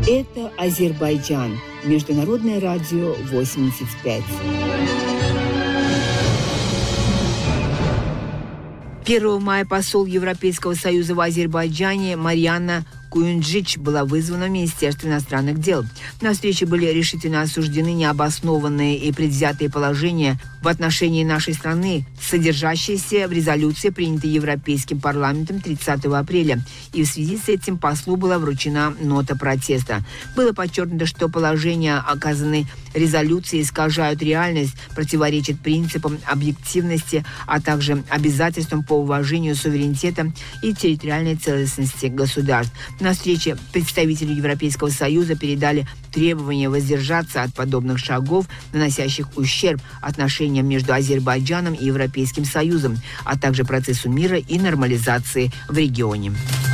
Это Азербайджан. Международное радио 85. 1 мая посол Европейского Союза в Азербайджане Марьяна Куюнджич была вызвана в Министерство иностранных дел. На встрече были решительно осуждены необоснованные и предвзятые положения в отношении нашей страны, содержащиеся в резолюции, принятой Европейским парламентом 30 апреля. И в связи с этим послу была вручена нота протеста. Было подчеркнуто, что положения, оказанные резолюцией, искажают реальность, противоречат принципам объективности, а также обязательствам по уважению суверенитета и территориальной целостности государств. На встрече представители Европейского Союза передали требование воздержаться от подобных шагов, наносящих ущерб отношениям между Азербайджаном и Европейским Союзом, а также процессу мира и нормализации в регионе.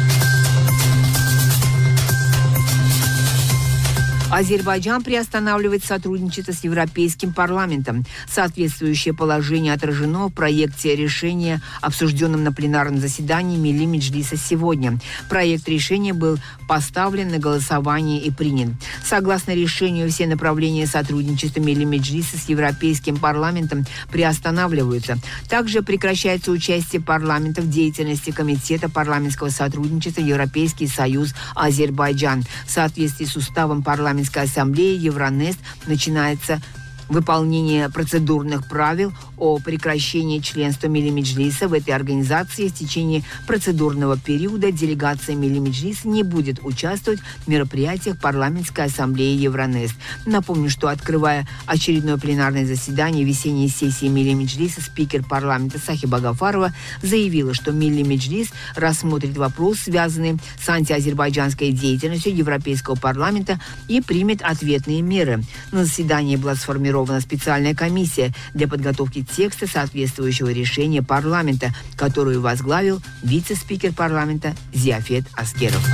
Азербайджан приостанавливает сотрудничество с Европейским парламентом. Соответствующее положение отражено в проекте решения, обсужденном на пленарном заседании Милли Меджлиса сегодня. Проект решения был поставлен на голосование и принят. Согласно решению, все направления сотрудничества Милли Меджлиса с Европейским парламентом приостанавливаются. Также прекращается участие парламента в деятельности Комитета парламентского сотрудничества Европейский Союз Азербайджан. В соответствии с уставом парламентской ассамблеи Евронест начинается выполнение процедурных правил о прекращении членства Милли Меджлиса в этой организации. В течение процедурного периода делегация Милли Меджлиса не будет участвовать в мероприятиях парламентской ассамблеи Евронест. Напомню, что, открывая очередное пленарное заседание весенней сессии Милли Меджлиса, спикер парламента Сахиба Гафарова заявила, что Милли Меджлис рассмотрит вопрос, связанный с антиазербайджанской деятельностью Европейского парламента, и примет ответные меры. На заседании была сформирована специальная комиссия для подготовки текста соответствующего решения парламента, которую возглавил вице-спикер парламента Зияфет Аскеров.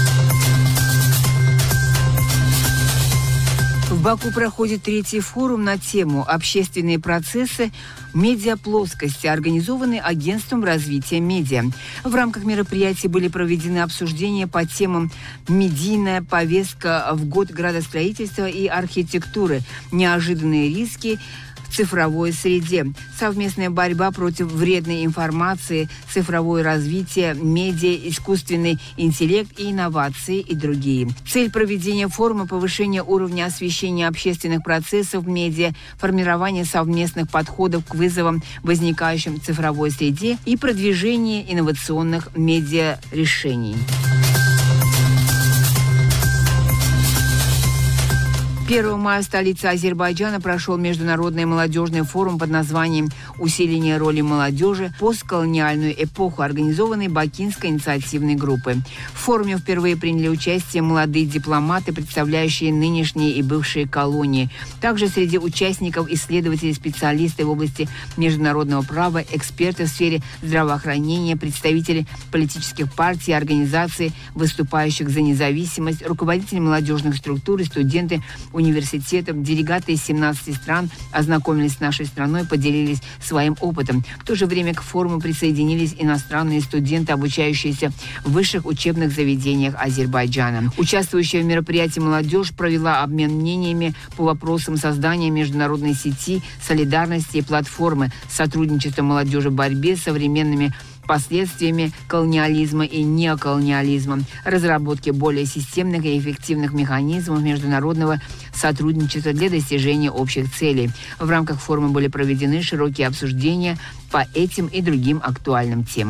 В Баку проходит третий форум на тему «Общественные процессы в медиаплоскости», организованный Агентством развития медиа. В рамках мероприятия были проведены обсуждения по темам «Медийная повестка в год градостроительства и архитектуры», «Неожиданные риски в цифровой среде», совместная борьба против вредной информации, цифровое развитие, медиа, искусственный интеллект и инновации и другие. Цель проведения форума – повышение уровня освещения общественных процессов в медиа, формирование совместных подходов к вызовам, возникающим в цифровой среде, и продвижение инновационных медиа-решений. 1 мая в столице Азербайджана прошел международный молодежный форум под названием «Усиление роли молодежи в постколониальную эпоху», организованный Бакинской инициативной группой. В форуме впервые приняли участие молодые дипломаты, представляющие нынешние и бывшие колонии. Также среди участников исследователи, специалисты в области международного права, эксперты в сфере здравоохранения, представители политических партий, организаций, выступающих за независимость, руководители молодежных структур и студенты университетов, делегаты из 17 стран ознакомились с нашей страной, поделились своим опытом. В то же время к форуму присоединились иностранные студенты, обучающиеся в высших учебных заведениях Азербайджана. Участвующая в мероприятии молодежь провела обмен мнениями по вопросам создания международной сети солидарности и платформы сотрудничества молодежи в борьбе с современными последствиями колониализма и неоколониализма, разработки более системных и эффективных механизмов международного сотрудничества для достижения общих целей. В рамках форума были проведены широкие обсуждения по этим и другим актуальным темам.